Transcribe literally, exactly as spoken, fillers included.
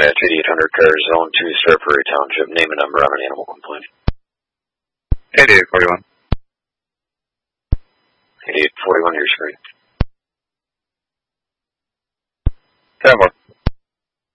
Dispatch eighty-eight hundred car, Zone two, Star Prairie Township. Name and number on an animal complaint. eighty-eight forty-one. eighty-eight forty-one, your screen. ten more.